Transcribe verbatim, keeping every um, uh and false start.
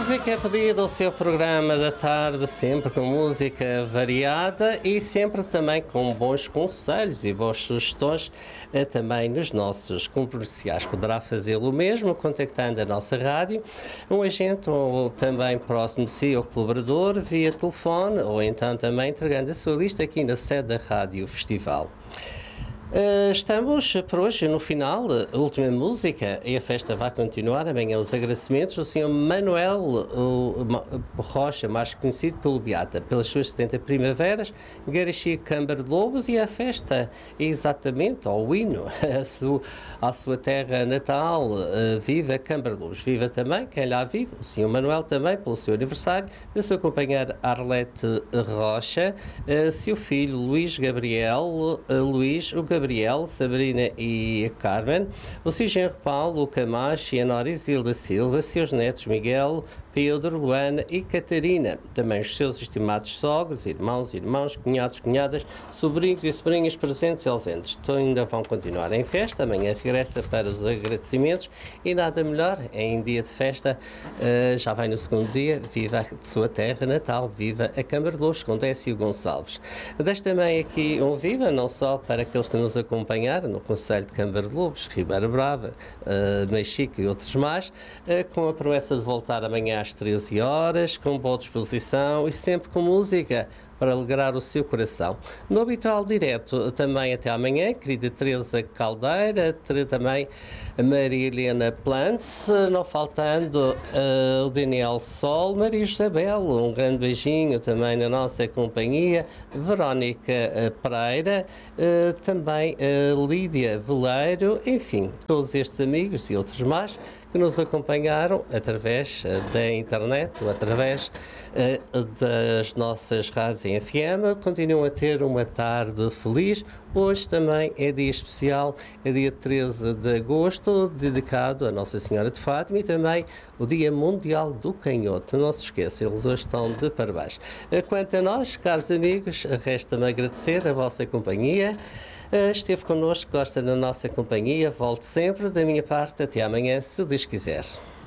música é pedida ao seu programa da tarde, sempre com música variada e sempre também com bons conselhos e boas sugestões eh, também nos nossos comerciais. Poderá fazê-lo mesmo contactando a nossa rádio, um agente ou também próximo de si ou colaborador via telefone ou então também entregando a sua lista aqui na sede da Rádio Festival. Uh, estamos por hoje no final, a última música, e a festa vai continuar. Amanhã os agradecimentos do senhor Manuel o, o, Rocha, mais conhecido pelo Beata, pelas suas setenta primaveras, Garixi Câmara de Lobos, e a festa é exatamente ao hino à sua, à sua terra natal. Uh, viva Câmara de Lobos, viva também quem lá vive, o senhor Manuel também pelo seu aniversário, da sua companheira Arlete Rocha, uh, seu filho Luís Gabriel, uh, Luís, o Gabriel, Sabrina e a Carmen, o seu genro Paulo, o Camacho e a Nora Isilda Silva, seus netos Miguel, Pedro, Luana e Catarina, também os seus estimados sogros, irmãos, irmãos, cunhados, cunhadas, sobrinhos e sobrinhas presentes e ausentes. Então, ainda vão continuar em festa, amanhã regressa para os agradecimentos e nada melhor, em dia de festa, uh, já vai no segundo dia, viva a sua terra natal, viva a Câmara de Lobos, com Décio Gonçalves. Deixo também aqui um viva, não só para aqueles que nos acompanharam no Conselho de Câmara de Lobos, Ribeira Brava, uh, Mexico e outros mais, uh, com a promessa de voltar amanhã às treze horas, com boa disposição e sempre com música para alegrar o seu coração. No habitual direto, também até amanhã, querida Teresa Caldeira, também a Maria Helena Plantz, não faltando uh, o Daniel Sol, Maria Isabel, um grande beijinho também na nossa companhia, Verónica uh, Pereira, uh, também uh, Lídia Veleiro, enfim, todos estes amigos e outros mais que nos acompanharam através uh, da internet ou através uh, das nossas rádios em F M, continuam a ter uma tarde feliz. Hoje também é dia especial, é dia treze de agosto, dedicado a Nossa Senhora de Fátima, e também o Dia Mundial do Canhoto. Não se esqueça, eles hoje estão de parabéns. Quanto a nós, caros amigos, resta-me agradecer a vossa companhia. Uh, esteve connosco, gosta da nossa companhia, volte sempre. Da minha parte, até amanhã, se Deus quiser.